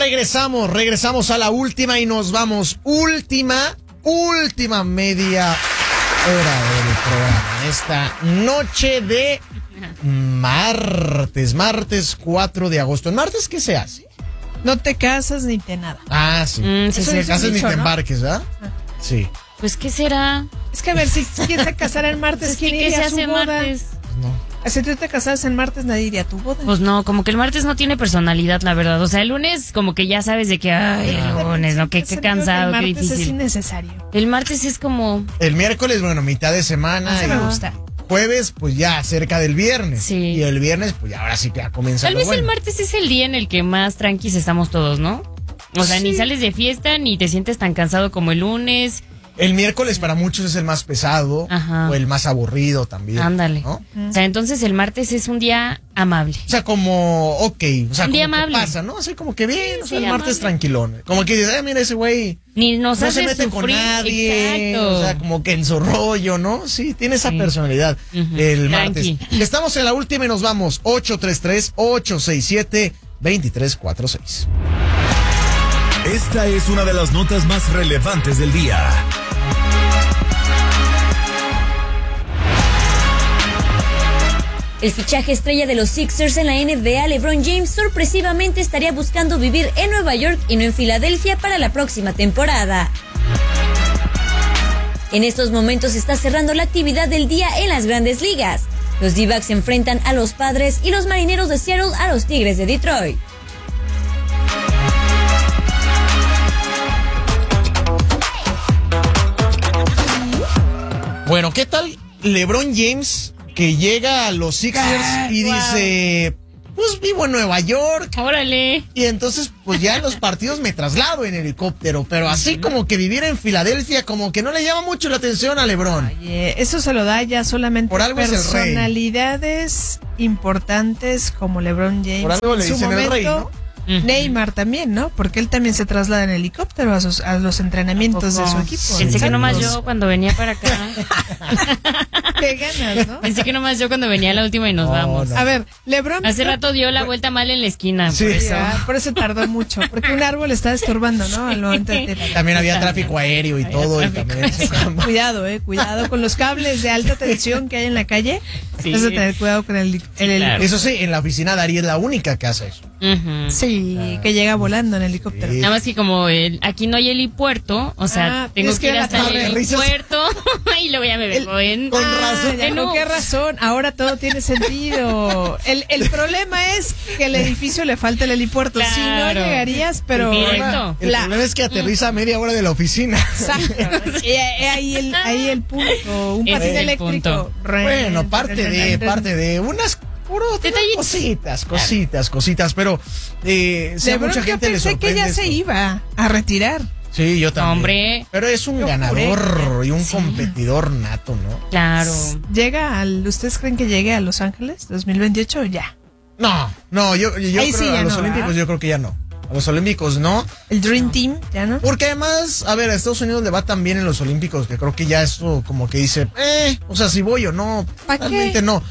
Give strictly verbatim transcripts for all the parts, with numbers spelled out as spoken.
Regresamos, regresamos a la última y nos vamos. Última, última media hora del programa. Esta noche de martes, martes cuatro de agosto. ¿En martes qué se hace? No te casas ni te nada. Ah, sí. Mm, sí, Eso sí, te casas sí, ni dicho, te ¿no? embarques, ¿verdad? Ah. Sí. Pues, ¿qué será? Es que a ver, si quien se casara el martes, Pues, ¿quién ¿qué iría se a su hace boda? martes? Pues no. Si tú te casaras el martes, nadie iría a tu boda. Pues no, como que el martes no tiene personalidad, la verdad. O sea, el lunes como que ya sabes de que, ay, el lunes, ¿no? Qué, qué cansado, el qué martes es difícil. innecesario. El martes es como... El miércoles, bueno, mitad de semana. Así y me gusta. Jueves, pues ya cerca del viernes. Sí. Y el viernes, pues ya ahora sí que ya comienza Tal lo vez bueno. el martes es el día en el que más tranquis estamos todos, ¿no? O sea, Sí. ni sales de fiesta, ni te sientes tan cansado como el lunes. El miércoles para muchos es el más pesado. Ajá. O el más aburrido también. Ándale. ¿no? O sea, entonces el martes es un día amable. O sea, como, ok, o sea, Un día como que amable. pasa, ¿no? Así como que bien, Sí, o sea, sí, el martes amable. tranquilón. Como que dices, ay, mira ese güey, Ni nos no hace se mete con sufrir. nadie, Exacto. o sea, como que en su rollo, ¿no? Sí, tiene esa Sí. personalidad Ujú, el martes. tranqui. Estamos en la última y nos vamos, ocho tres tres, ocho seis siete, dos tres cuatro seis. Esta es una de las notas más relevantes del día. El fichaje estrella de los Sixers en la N B A, LeBron James, sorpresivamente estaría buscando vivir en Nueva York y no en Filadelfia para la próxima temporada. En estos momentos se está cerrando la actividad del día en las Grandes Ligas. Los D-backs se enfrentan a los Padres y los Marineros de Seattle a los Tigres de Detroit. Bueno, ¿qué tal LeBron James que llega a los Sixers Ah, y wow. dice, pues vivo en Nueva York? Órale. Y entonces, pues ya en los partidos me traslado en helicóptero, pero así como que vivir en Filadelfia, como que no le llama mucho la atención a LeBron. Oye, eso se lo da ya solamente Por algo es el rey. personalidades importantes como LeBron James. Por algo le En su dicen el rey, momento, ¿no? Neymar también, ¿no? Porque él también se traslada en helicóptero a, sus, a los entrenamientos de su equipo. Pensé que Exacto. nomás yo cuando venía para acá. Qué ganas, ¿no? Pensé que nomás yo cuando venía a la última y nos No, vamos. no. A ver, LeBron... Hace rato dio la vuelta mal en la esquina. Sí. Por eso. Ya, por eso tardó mucho, porque un árbol está estorbando, ¿no? Al momento de- También había tráfico aéreo y todo. Y también se calma. Cuidado, eh, cuidado con los cables de alta tensión que hay en la calle. Sí. Eso tener cuidado con el, el, el- claro. Eso sí, en la oficina Dari es la única que hace eso. Ujú. sí, que llega volando en helicóptero. Sí. Nada más que como el, aquí no hay helipuerto, o sea, Ah, tengo tienes que que ir ir a hasta la el torre de risas. helipuerto y luego ya me vengo en... Con Ah, razón. ya, No. ¿con qué razón? Ahora todo tiene sentido. El, el problema es que el edificio le falta el helipuerto. Si no Claro. llegarías, pero... Directo. El La- problema es que aterriza a media hora de la oficina. Exacto. Y ahí el, ahí el punto. Un Ese patín es el eléctrico. punto. Bueno, parte de, parte de unas puro, Detallitos. cositas, cositas, cositas, pero eh, sí, a LeBron, mucha yo gente le pensé que sorprende ya se esto. iba a retirar. Sí, yo también. Hombre. Pero es un Yo ganador juré. y un Sí. competidor nato, ¿no? Claro. ¿Llega al, ¿Ustedes creen que llegue a Los Ángeles dos mil veintiocho o ya? No, no, yo, yo Ahí creo sí a ya los no, Olímpicos ¿verdad? yo creo que ya no. A los Olímpicos no. El Dream Team, ¿ya no? Porque además, a ver, a Estados Unidos le va tan bien en los Olímpicos que creo que ya eso como que dice, eh, o sea, si voy o no, ¿Pa' qué? realmente no.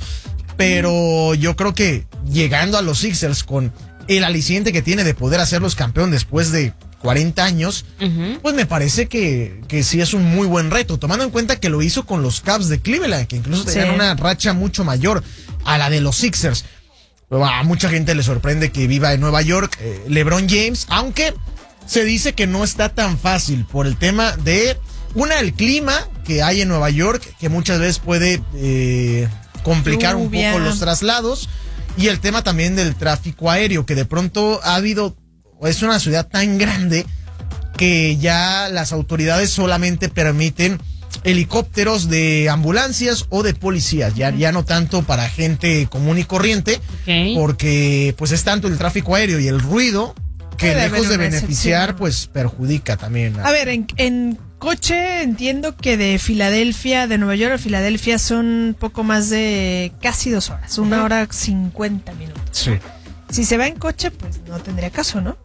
Pero yo creo que llegando a los Sixers con el aliciente que tiene de poder hacerlos campeón después de cuarenta años, Ujú. pues me parece que, que sí es un muy buen reto, tomando en cuenta que lo hizo con los Cavs de Cleveland, que incluso Sí. tenían una racha mucho mayor a la de los Sixers. Pero a mucha gente le sorprende que viva en Nueva York eh, LeBron James, aunque se dice que no está tan fácil por el tema de, una, el clima que hay en Nueva York, que muchas veces puede eh, complicar Lluvia. un poco los traslados, y el tema también del tráfico aéreo, que de pronto ha habido, es una ciudad tan grande que ya las autoridades solamente permiten helicópteros de ambulancias o de policías, ya, ya no tanto para gente común y corriente, Ok. porque pues es tanto el tráfico aéreo y el ruido que Puede lejos haber de una beneficiar, excepción. pues perjudica también. A ver, en, en coche entiendo que de Filadelfia, de Nueva York a Filadelfia son poco más de casi dos horas, una Ajá. hora cincuenta minutos. Sí. Si se va en coche, pues no tendría caso, ¿no?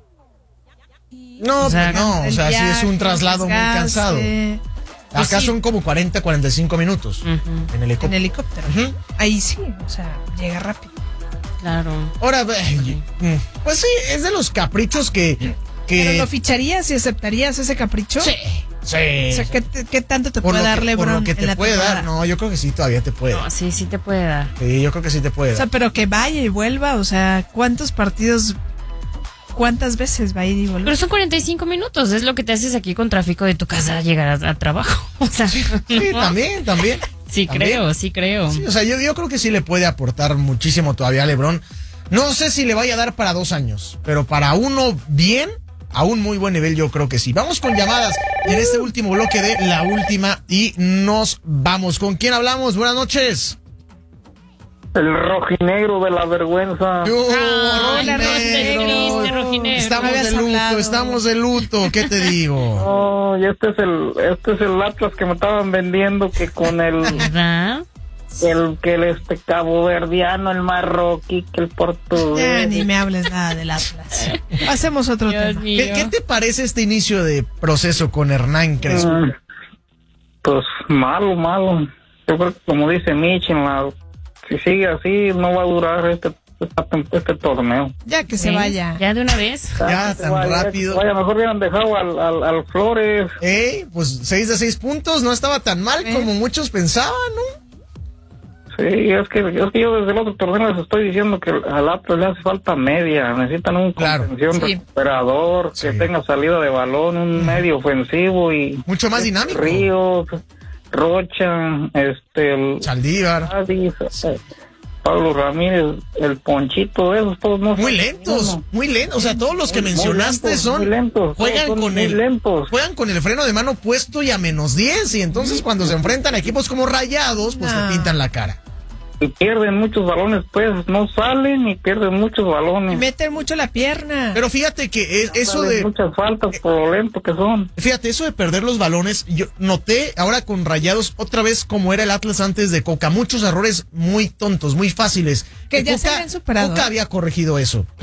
No, O sea, pues no, o El sea, sí es viaje, un traslado muy desgaste, cansado. Pues Acá sí. son como cuarenta, cuarenta y cinco minutos Ujú. en En helicóptero. helicóptero. Ujú. Ahí sí, o sea, llega rápido. Claro. Ahora, eh, pues sí, es de los caprichos que porque... ¿Pero lo ficharías y aceptarías ese capricho? Sí, sí. O sea, ¿qué, te- qué tanto te Por puede lo dar que- LeBron por lo que en te la puede temporada? dar, no, yo creo que sí, todavía te puede. No, sí, sí te puede dar. Sí, yo creo que sí te puede O sea, dar. pero que vaya y vuelva, o sea, ¿cuántos partidos, cuántas veces va a ir y volver? Pero son cuarenta y cinco minutos, es lo que te haces aquí con tráfico de tu casa a llegar a, a trabajo. O sea, Sí, también, también. sí También. creo, sí creo. Sí, o sea, yo, yo creo que sí le puede aportar muchísimo todavía a LeBron. No sé si le vaya a dar para dos años, pero para uno bien, a un muy buen nivel yo creo que sí. Vamos con llamadas en este último bloque de La Última y nos vamos. ¿Con quién hablamos? Buenas noches. El rojinegro de la vergüenza. Yo, Ah, Rojinegro. la triste, rojinegro. Estamos Me de habías luto, hablado. estamos de luto. ¿Qué te digo? No, y este es el, este es el Atlas que me estaban vendiendo, que con el, ¿Verdad? el que el este caboverdiano, el marroquí, que el Ya portugués. ni me hables nada del Atlas. Pasemos a otro Dios tema. mío. ¿Qué, qué te parece este inicio de proceso con Hernán Crespo? Mm, Pues malo, malo. Yo creo que como dice Michin, la, si sigue así no va a durar este, esta tem- este torneo. Ya que se ¿Sí? vaya. Ya de una vez. Ya, Que tan vaya, rápido. Vaya, mejor hubieran dejado al, al, al Flores. Ey, pues seis de seis puntos, no estaba tan mal ¿Eh? como muchos pensaban, ¿no? Sí, es que, es que yo desde el otro torneo les estoy diciendo que al Atlas le hace falta media, necesitan un Claro. contención Sí. recuperador, Sí. que tenga salida de balón, un medio ofensivo y Mucho más dinámico. Ríos, Rocha, este, el Saldívar. Cádiz, eh, Pablo Ramírez, el Ponchito, esos todos no Muy son lentos, ninguno. muy lentos. O sea, todos los que Muy- muy mencionaste lentos, son muy lentos, juegan todos son con muy el lentos. juegan con el freno de mano puesto y a menos diez y entonces cuando se enfrentan a equipos como Rayados, pues No. te pintan la cara. Y pierden muchos balones, pues no salen y pierden muchos Y balones. meten mucho la pierna. Pero fíjate que es- eso Salen de muchas faltas por lo lento que son. Fíjate, eso de perder los balones, yo noté ahora con Rayados otra vez como era el Atlas antes de Coca, muchos errores muy tontos, muy fáciles. Que ya se Coca- habían superado, Coca ¿eh? había corregido eso.